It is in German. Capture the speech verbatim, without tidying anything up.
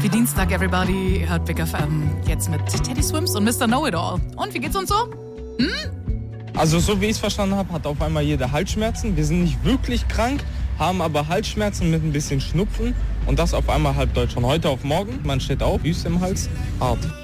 Happy Dienstag, everybody. Ihr hört Big F M. Jetzt mit Teddy Swims und Mister Know-It-All. Und, wie geht's uns so? Hm? Also, so wie ich es verstanden habe, hat auf einmal jeder Halsschmerzen. Wir sind nicht wirklich krank, haben aber Halsschmerzen mit ein bisschen Schnupfen. Und das auf einmal halb Deutsch. Von heute auf morgen, man steht auf, Wüste im Hals, hart.